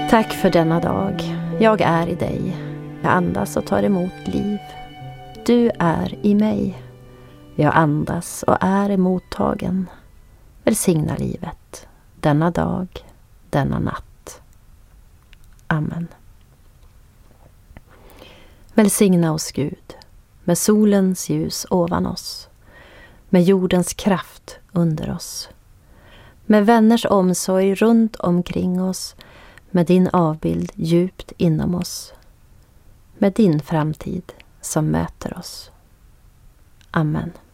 Tack för denna dag. Jag är i dig. Jag andas och tar emot liv. Du är i mig. Jag andas och är emottagen. Välsigna livet, denna dag, denna natt. Amen. Välsigna oss Gud, med solens ljus ovan oss, med jordens kraft under oss, med vänners omsorg runt omkring oss, med din avbild djupt inom oss, med din framtid som möter oss. Amen.